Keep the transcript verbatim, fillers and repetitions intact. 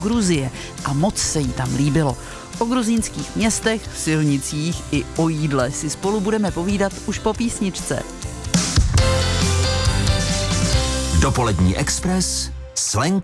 Gruzie a moc se jí tam líbilo. O gruzínských městech, silnicích i o jídle si spolu budeme povídat už po písničce. Dopolední Express s Lenkou